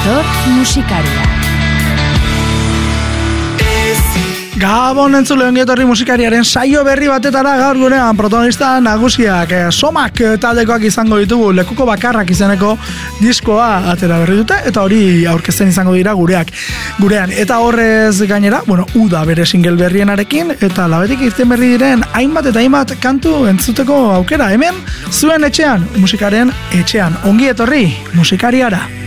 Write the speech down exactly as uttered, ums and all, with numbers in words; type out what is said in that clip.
etor musikaria. Gabon entzule ongi etorri musikariaren saio berri batetara gaur gurean protagonista nagusiak eh, Somak taldekoak izango ditugu, lekuko bakarrak izeneko diskoa atera berri dute eta hori aurkezten izango dira gureak gurean eta horrez gainera, bueno, uda bere single berrienarekin eta labetik irten berri diren hainbat eta hainbat kantu entzuteko aukera hemen zuen etxean, musikaren etxean. Ongi etorri musikariara.